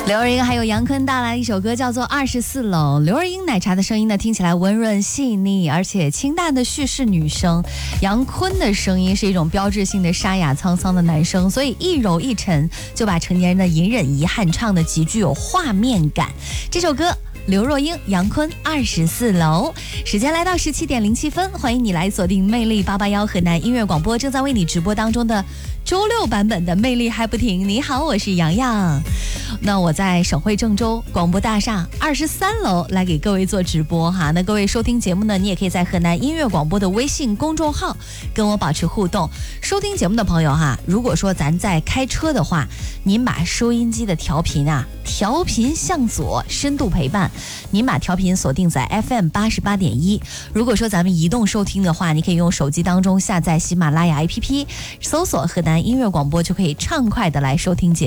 刘若英还有杨坤带来一首歌叫做《24楼》。刘若英奶茶的声音呢，听起来温润细腻，而且清淡的叙事女声。杨坤的声音是一种标志性的沙哑沧桑的男声，所以一柔一沉，就把成年人的隐忍遗憾唱得极具有画面感。这首歌刘若英、杨坤24楼。时间来到17点07分，欢迎你来锁定魅力881河南音乐广播，正在为你直播当中的周六版本的魅力还不停。你好，我是洋洋。那我在省会郑州广播大厦23楼来给各位做直播哈。那各位收听节目呢，你也可以在河南音乐广播的微信公众号跟我保持互动。收听节目的朋友哈，如果说咱在开车的话，您把收音机的调频向左，深度陪伴，您把调频锁定在 FM 88.1。如果说咱们移动收听的话，你可以用手机当中下载喜马拉雅 APP， 搜索河南音乐广播，就可以畅快的来收听节目。